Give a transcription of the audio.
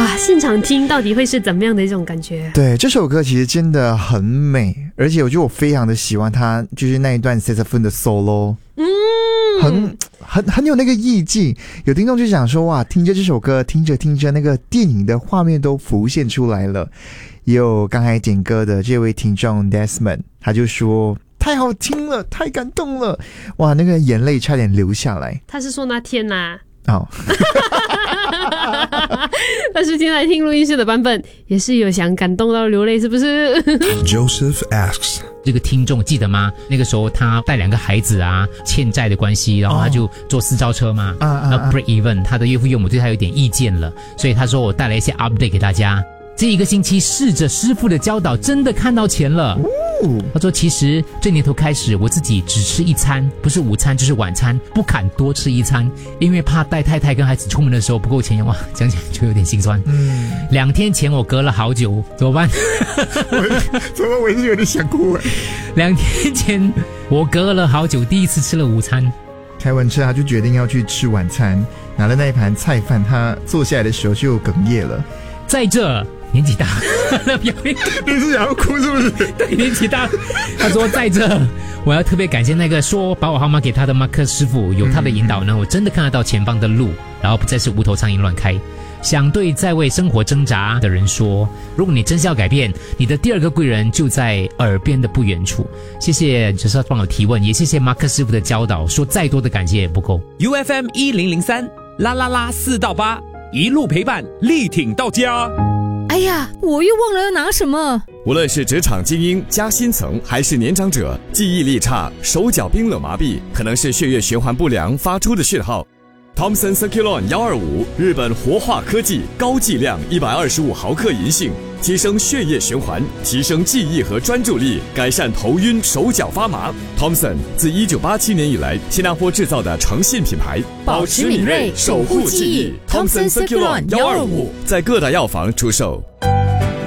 哇，现场听到底会是怎么样的一种感觉？ 对，这首歌其实真的很美，而且我觉得我非常的喜欢它，就是那一段 saxophone 的 solo， 很有那个意境。有听众就想说，哇，听着这首歌，听着听着，那个电影的画面都浮现出来了。也有刚才点歌的这位听众 Desmond， 他就说太好听了，太感动了，哇，那个眼泪差点流下来。 他是说那天呐、 哦， 但是现在听录音室的版本也是有想感动到流泪，是不是 ？Joseph asks， 这个听众记得吗？那个时候他带2个孩子啊，欠债的关系，然后他就坐私招车嘛，break even， 他的岳父岳母对他有点意见了，所以他说我带来一些 update 给大家。这一个星期试着师傅的教导，真的看到钱了。他说其实这年头开始我自己只吃一餐，不是午餐就是晚餐，不敢多吃一餐，因为怕带太太跟孩子出门的时候不够钱。哇，讲起来就有点心酸。2天前我隔了好久，怎么办？ 怎么我也是有点想哭。 2天前我隔了好久第一次吃了午餐， 开完车他就决定要去吃晚餐，拿了那一盘菜饭，他坐下来的时候就哽咽了。 在这年纪大了， 你是想要哭是不是？ 对，年纪大。他说在这，我要特别感谢那个说把我号码给他的马克师傅，有他的引导呢，我真的看得到前方的路，然后不再是无头苍蝇乱开。想对在为生活挣扎的人说，如果你真是要改变，你的第2个贵人就在耳边的不远处。谢谢就是帮我提问，也谢谢马克师傅的教导，说再多的感谢也不够。 UFM 1003啦啦啦4到8，一路陪伴，力挺到家。 哎呀，我又忘了要拿什么。 无论是职场精英、加薪层，还是年长者，记忆力差、手脚冰冷麻痹，可能是血液循环不良发出的讯号。Thomson Circulon 125，日本活化科技，高剂量125毫克银杏，提升血液循环，提升记忆和专注力，改善头晕、手脚发麻。Thomson 自1987年以来，新加坡制造的诚信品牌， 保持敏锐，守护记忆。Thomson Circulon 125， 在各大药房出售。